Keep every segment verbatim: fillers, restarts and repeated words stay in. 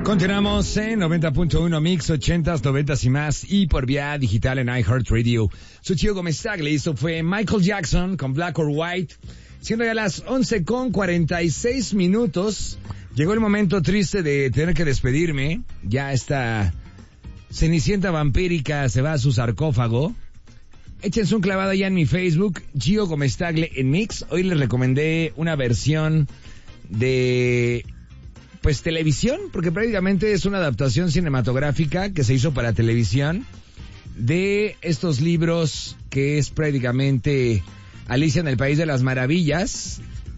Continuamos en noventa punto uno Mix, ochentas, noventas y más, y por vía digital en iHeartRadio. Soy Chio Gómez Tagle, esto fue Michael Jackson con Black or White. Siendo ya las once con cuarenta y seis minutos, llegó el momento triste de tener que despedirme. Ya esta Cenicienta vampírica se va a su sarcófago. Échense un clavado ya en mi Facebook, Chio Gómez Tagle en Mix. Hoy les recomendé una versión de... pues televisión, porque prácticamente es una adaptación cinematográfica que se hizo para televisión de estos libros que es prácticamente Alicia en el País de las Maravillas,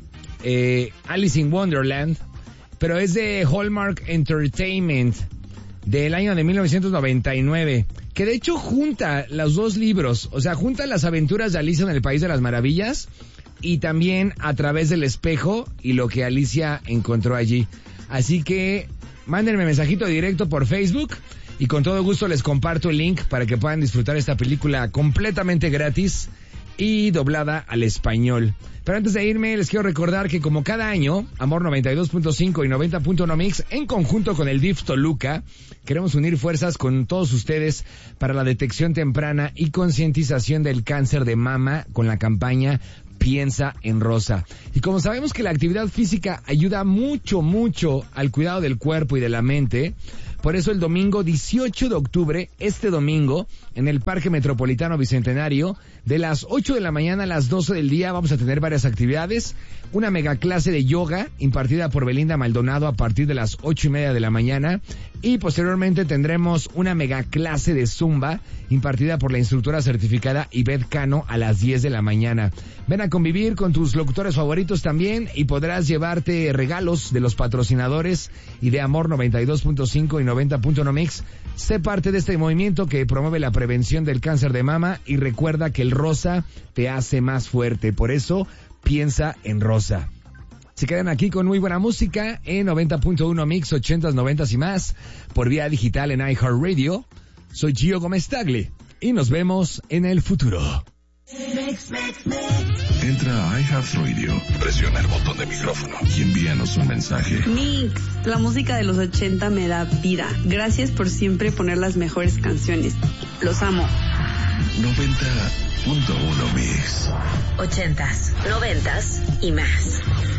eh, Alice in Wonderland, pero es de Hallmark Entertainment del año de mil novecientos noventa y nueve, que de hecho junta los dos libros, o sea, junta las aventuras de Alicia en el País de las Maravillas y también A través del espejo y lo que Alicia encontró allí. Así que mándenme mensajito directo por Facebook y con todo gusto les comparto el link para que puedan disfrutar esta película completamente gratis y doblada al español. Pero antes de irme les quiero recordar que como cada año, Amor noventa y dos punto cinco y noventa punto uno Mix en conjunto con el D I F Toluca queremos unir fuerzas con todos ustedes para la detección temprana y concientización del cáncer de mama con la campaña Piensa en Rosa. Y como sabemos que la actividad física ayuda mucho, mucho al cuidado del cuerpo y de la mente, por eso el domingo dieciocho de octubre, este domingo, en el Parque Metropolitano Bicentenario, de las ocho de la mañana a las doce del día, vamos a tener varias actividades. Una mega clase de yoga impartida por Belinda Maldonado a partir de las ocho y media de la mañana. Y posteriormente tendremos una mega clase de zumba impartida por la instructora certificada Ivette Cano a las diez de la mañana. Ven a convivir con tus locutores favoritos también y podrás llevarte regalos de los patrocinadores y de Amor noventa y dos punto cinco y noventa punto uno Mix. Sé parte de este movimiento que promueve la prevención del cáncer de mama y recuerda que el rosa te hace más fuerte. Por eso, piensa en rosa. Se quedan aquí con muy buena música en noventa punto uno Mix, ochentas, noventas y más, por vía digital en iHeartRadio. Soy Chio Gómez Tagle y nos vemos en el futuro. Entra a iHeartRadio, presiona el botón de micrófono y envíanos un mensaje. Mix, la música de los ochenta me da vida. Gracias por siempre poner las mejores canciones. Los amo. noventa punto uno Mix. Ochentas, noventas y más.